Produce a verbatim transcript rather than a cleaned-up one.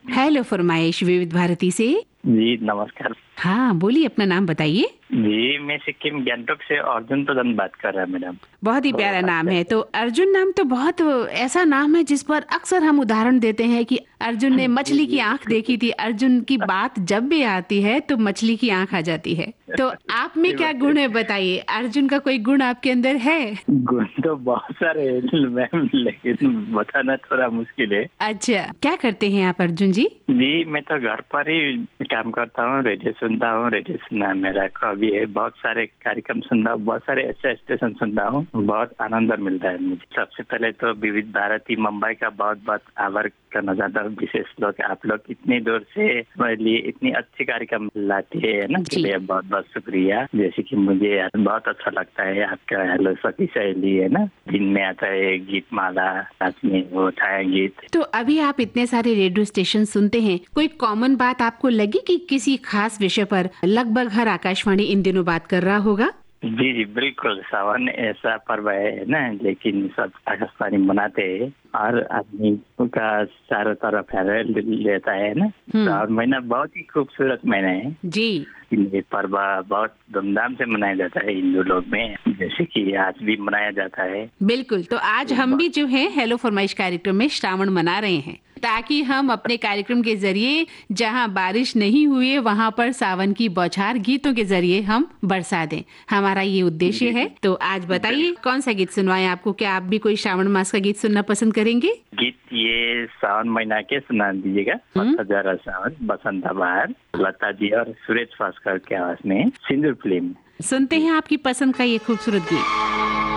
Hello फरमाइश विविध भारती से। जी नमस्कार। हाँ बोलिए, अपना नाम बताइए। जी मैं सिक्किम गैंगटॉक से अर्जुन प्रधान बात कर रहा है मैडम। बहुत ही तो प्यारा नाम अच्छा है। तो अर्जुन नाम तो बहुत ऐसा नाम है जिस पर अक्सर हम उदाहरण देते हैं कि अर्जुन ने जी मछली की जी आंख देखी थी। अर्जुन की बात जब भी आती है तो मछली की आंख आ जाती है। तो आप में ये क्या बात है। गुण है बताइए, अर्जुन का कोई गुण आपके अंदर है? गुण तो बहुत सारे हैं मैम, लेकिन बताना थोड़ा मुश्किल है। अच्छा, क्या करते हैं आप अर्जुन जी? जी मैं तो घर पर ही काम करता हूँ, रेडियो सुनता हूँ। रेडियो सुनना मेरा हॉबी है। बहुत सारे कार्यक्रम सुनता हूँ, बहुत सारे ऐसे स्टेशन सुनता हूँ, बहुत आनंद मिलता है मुझे। सबसे पहले तो विविध भारती मुंबई का बहुत बहुत आभार करना चाहता हूँ। विशेष लोग आप लोग इतनी दूर से मेरे लिए इतनी अच्छी कार्यक्रम लाते हैं ना, के जी लिए बहुत बहुत शुक्रिया। जैसे कि मुझे बहुत अच्छा लगता है आपका हेलो सखी सहेली है ना, दिन में आता है गीत माला, रात में वो छाया गीत। तो अभी आप इतने सारे रेडियो स्टेशन सुनते हैं, कोई कॉमन बात आपको लगी कि किसी खास विषय पर लगभग हर आकाशवाणी इन दिनों बात कर रहा होगा? जी जी बिल्कुल। सावन ऐसा पर्व है ना, लेकिन सब आकाशवाणी मनाते हैं। और आदमी का चारों तरफ फेरवेल लेता है ना। हम्म। श्रावण महीना बहुत ही खूबसूरत महीना है। जी ये पर्व बहुत धूमधाम से मनाया जाता है हिंदू लोग में, जैसे कि आज भी मनाया जाता है। बिल्कुल। तो आज हम भी जो है हेलो फरमाइश कार्यक्रम में श्रावण मना रहे हैं, ताकि हम अपने कार्यक्रम के जरिए जहां बारिश नहीं हुई है वहां पर सावन की बौछार गीतों के जरिए हम बरसा दें। हमारा ये उद्देश्य जी है। जी तो आज बताइए कौन सा गीत सुनवाएं आपको? क्या आप भी कोई श्रावण मास का गीत सुनना पसंद करेंगे? गीत ये सावन महीना के सुना दीजिएगा। हम्म। हजार सावन बसंत बहार, लता जी और सुरेश भास्कर के आवाज में, सिंदूर फिल्म। सुनते हैं आपकी पसंद का ये खूबसूरत गीत।